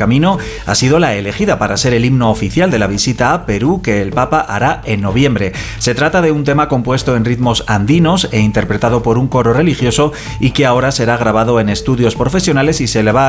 Camino ha sido la elegida para ser el himno oficial de la visita a Perú que el Papa hará en noviembre. Se trata de un tema compuesto en ritmos andinos e interpretado por un coro religioso y que ahora será grabado en estudios profesionales y se le va a